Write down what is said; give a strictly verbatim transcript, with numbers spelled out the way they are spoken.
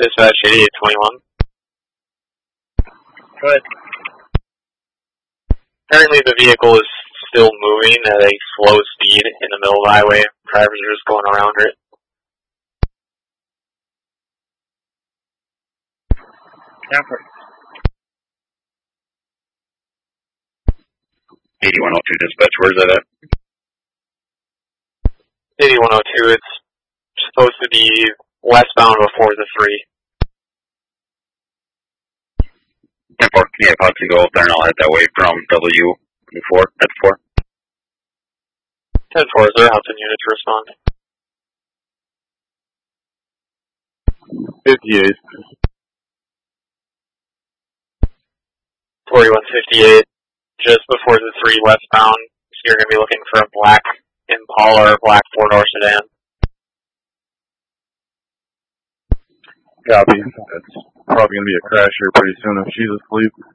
Dispatch eighty-eight twenty-one. Go ahead. Apparently the vehicle is still moving at a slow speed in the middle of the highway. Drivers are just going around it. Camper. eighty-one oh two dispatch, where's that at? eighty-one oh two, it's supposed to be westbound before the three. ten four, can you have Hudson go up there and I'll head that way from W four, at four. ten four, is there Hudson unit to respond? fifty-eight. forty-one fifty-eight, just before the three westbound, so you're going to be looking for a black Impala or black four-door sedan. Copy. That's probably going to be a crash here pretty soon if she's asleep.